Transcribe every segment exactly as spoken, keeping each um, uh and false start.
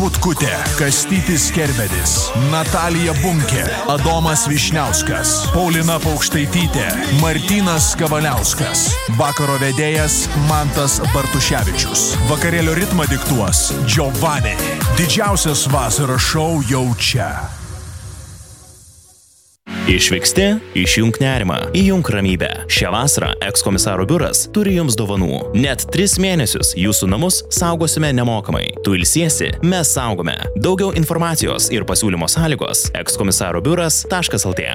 Butkutė, Kastytis Kerbedis, Natalija Bunkė, Adomas Višniauskas, Paulina Paukštaitytė, Martynas Kavaliauskas. Vakaro vedėjas Mantas Bartuševičius. Vakarėlio ritmą diktuos Giovanni. Didžiausias vasaros šou jau čia. Išvyksti, išjunk nerimą, įjunk ramybę. Šią vasarą ekskomisaro biuras turi jums dovanų. Net tris mėnesius jūsų namus saugosime nemokamai. Tu ilsiesi, mes saugome. Daugiau informacijos ir pasiūlymo sąlygos ekskomisaro biuras taškas lt.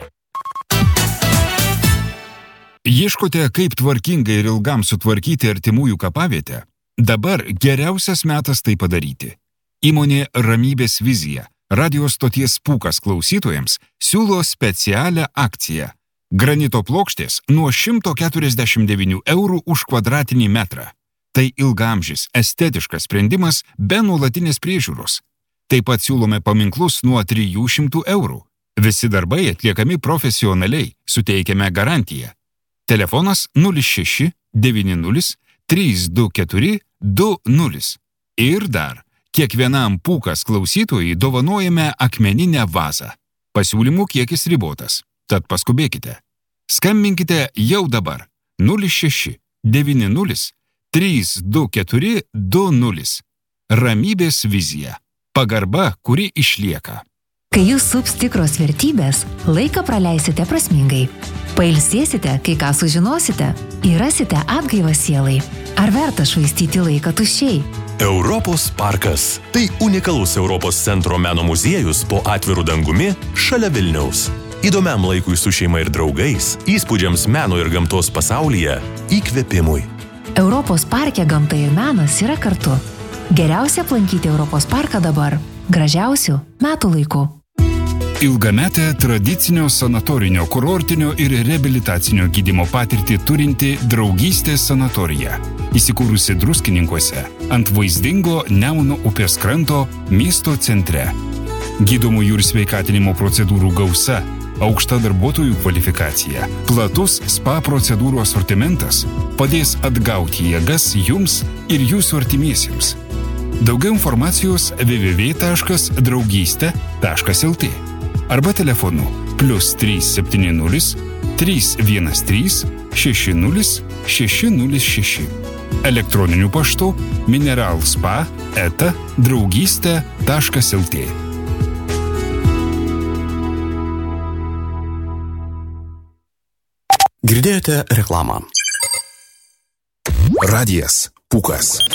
Ieškote, kaip tvarkingai ir ilgam sutvarkyti artimųjų kapavietę? Dabar geriausias metas tai padaryti. Įmonė Ramybės vizija radio stoties Pūkas klausytojams siūlo specialią akciją. Granito plokštės nuo šimto keturiasdešimt devynių eurų už kvadratinį metrą. Tai ilgaamžis, estetiškas sprendimas be nuolatinės priežiūros. Taip pat siūlome paminklus nuo trijų šimtų eurų. Visi darbai atliekami profesionaliai, suteikiame garantiją. Telefonas nulis šeši devyni nulis trys du keturi du nulis. Ir dar. Kiekvienam Pūkas klausytojui dovanojame akmeninę vazą. Pasiūlymų kiekis ribotas, tad paskubėkite. Skambinkite jau dabar nulis šeši devyni nulis trys du keturi du nulis. Ramybės vizija. Pagarba, kuri išlieka. Kai jūs sups tikros vertybės, laiką praleisite prasmingai. Pailsėsite, kai ką sužinosite, ir rasite atgaivą sielai. Ar verta švaistyti laiką tuščiai? Europos parkas. Tai unikalus Europos centro meno muziejus po atviru dangumi šalia Vilniaus. Įdomiam laikui su šeima ir draugais, įspūdžiams meno ir gamtos pasaulyje, įkvėpimui. Europos parke gamta ir menas yra kartu. Geriausia aplankyti Europos parką dabar. Gražiausių metų laikų. Ilgametę tradicinio sanatorinio, kurortinio ir reabilitacinio gydymo patirtį turinti Draugystės sanatorija. Įsikūrusi Druskininkuose ant vaizdingo Nemuno upės kranto miesto centre. Gydomųjų ir sveikatinimo procedūrų gausa, aukšta darbuotojų kvalifikacija, platus spa procedūrų asortimentas padės atgauti jėgas jums ir jūsų artimiesiems. Daugiau informacijos w w w taškas draugystė taškas lt arba telefonu plius trys septyni nulis trys vienas trys šeši nulis šeši nulis šeši. Elektroniniu paštu mineralspa eta draugystė taškas lt. Girdėjote reklamą. Radijas Pūkas.